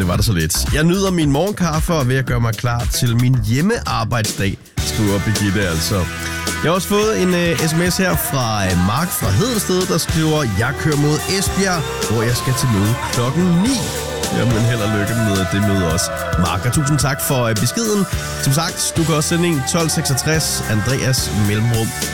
det var da så lidt. Jeg nyder min morgenkaffe og ved at gøre mig klar til min hjemmearbejdsdag, skriver Birgitte altså. Jeg har også fået en sms her fra Mark fra Hedensted, der skriver, jeg kører mod Esbjerg, hvor jeg skal til møde klokken 9. Jamen, held og lykke med det møde også, Mark. Og tusind tak for beskeden. Som sagt, du kan også sende en 1266 Andreas Mellemrum